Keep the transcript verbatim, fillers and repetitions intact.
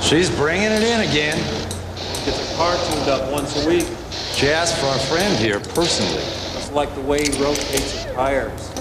She's bringing it in again. Gets her car tuned up once a week. She asked for our friend here personally. It's like the way he rotates his tires.